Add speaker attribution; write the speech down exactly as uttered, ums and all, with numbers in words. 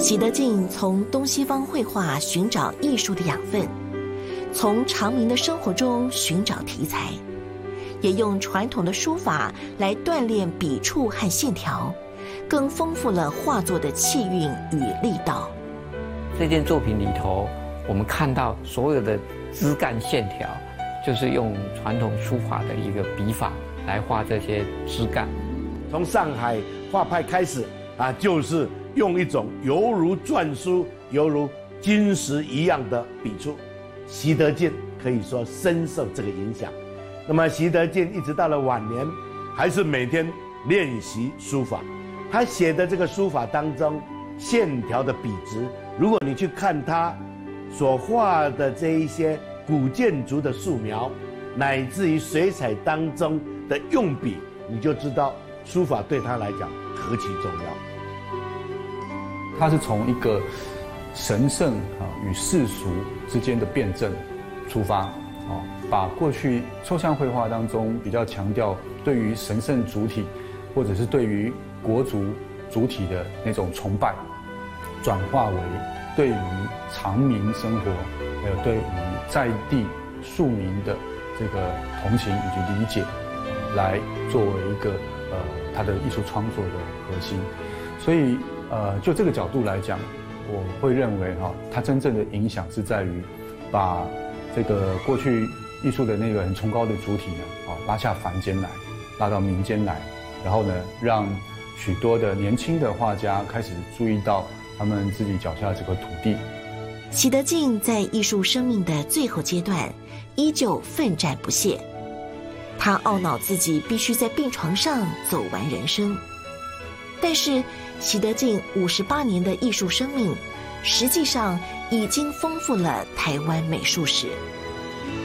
Speaker 1: 习德进从东西方绘画寻找艺术的养分，从常民的生活中寻找题材，也用传统的书法来锻炼笔触和线条，更丰富了画作的气韵与力道。
Speaker 2: 这件作品里头，我们看到所有的枝干线条，就是用传统书法的一个笔法来画这些枝干。
Speaker 3: 从上海画派开始啊，就是用一种犹如篆书、犹如金石一样的笔触。习德进可以说深受这个影响。那么习德进一直到了晚年，还是每天练习书法。他写的这个书法当中，线条的笔直，如果你去看他所画的这一些古建筑的素描，乃至于水彩当中的用笔，你就知道书法对他来讲何其重要。
Speaker 4: 他是从一个神圣啊与世俗之间的辩证出发，啊，把过去抽象绘画当中比较强调对于神圣主体，或者是对于国族主体的那种崇拜，转化为对于常民生活，还有对于在地庶民的这个同情以及理解，来作为一个呃他的艺术创作的核心。所以呃就这个角度来讲，我会认为哈，它真正的影响是在于把这个过去艺术的那个很崇高的主体呢，啊拉下凡间来，拉到民间来，然后呢让许多的年轻的画家开始注意到他们自己脚下这个土地。
Speaker 1: 习德进在艺术生命的最后阶段，依旧奋战不懈。他懊恼自己必须在病床上走完人生，但是习德进五十八年的艺术生命，实际上已经丰富了台湾美术史。